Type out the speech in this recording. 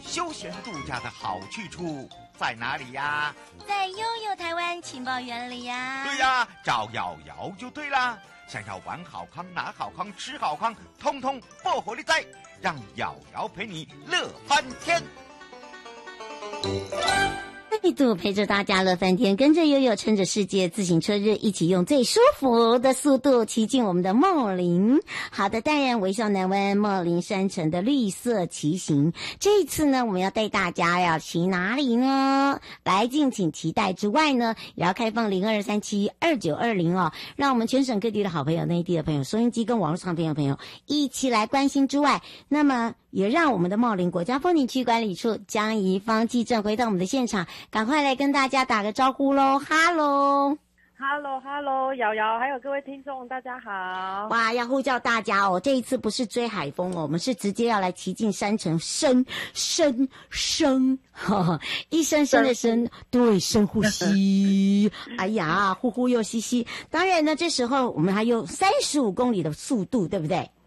休闲度假的好去处在哪里呀？ 在悠悠台湾情报园里呀。 对呀，找瑶瑶就对啦。想要玩好康、拿好康、吃好康，通通不火力在，让瑶瑶陪你乐翻天。 再度陪着大家乐翻天，跟着悠悠趁着世界自行车日，一起用最舒服的速度骑进我们的梦林。好的，淡然微笑南湾梦林山城的绿色骑行，这一次呢，我们要带大家要骑哪里呢？来敬请期待之外呢，也要开放02372920哦，让我们全省各地的好朋友、内地的朋友、收音机跟网络上的朋友一起来关心之外，那么也让我们的茂林国家风景区管理处江宜芳记者回到我们的现场，赶快来跟大家打个招呼咯。哈喽 Hello， 瑶瑶，还有各位听众，大家好！ 哇，要呼叫大家哦！这一次不是追海风哦，我们是直接要来骑进山城，深，一声声的深，对，深呼吸。哎呀，呼呼又吸吸。当然呢，这时候我们还有35公里的速度，对不对？